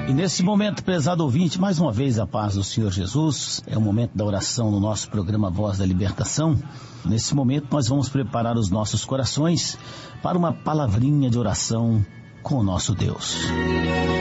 E nesse momento, prezado ouvinte, mais uma vez a paz do Senhor Jesus, é o momento da oração no nosso programa Voz da Libertação. Nesse momento nós vamos preparar os nossos corações para uma palavrinha de oração com o nosso Deus.